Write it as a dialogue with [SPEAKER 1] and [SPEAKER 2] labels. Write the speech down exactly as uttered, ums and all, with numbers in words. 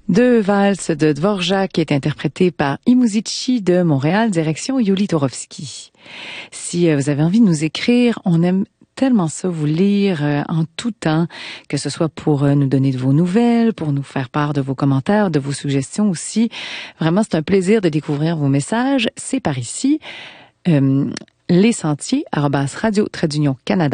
[SPEAKER 1] Deux valses de Dvorak qui est interprétée par Imuzici de Montréal, direction Yuli Torovski. Si vous avez envie de nous écrire, on aime tellement ça vous lire en tout temps, que ce soit pour nous donner de vos nouvelles, pour nous faire part de vos commentaires, de vos suggestions aussi. Vraiment, c'est un plaisir de découvrir vos messages. C'est par ici. Euh, les sentiers, arobase radio trait d'union Canada.